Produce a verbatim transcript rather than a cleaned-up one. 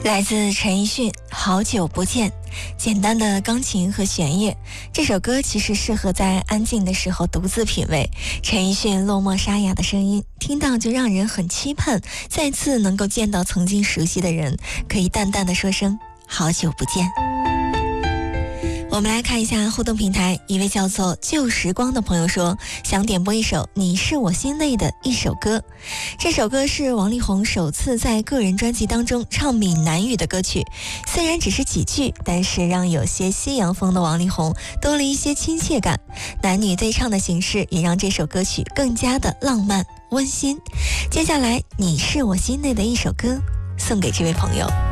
来自陈奕迅《好久不见》，简单的钢琴和弦乐，这首歌其实适合在安静的时候独自品味。陈奕迅落寞沙哑的声音，听到就让人很期盼再次能够见到曾经熟悉的人，可以淡淡的说声好久不见。我们来看一下互动平台，一位叫做旧时光的朋友说，想点播一首你是我心内的一首歌。这首歌是王力宏首次在个人专辑当中唱闽南语的歌曲，虽然只是几句，但是让有些西洋风的王力宏多了一些亲切感，男女对唱的形式也让这首歌曲更加的浪漫温馨。接下来你是我心内的一首歌，送给这位朋友。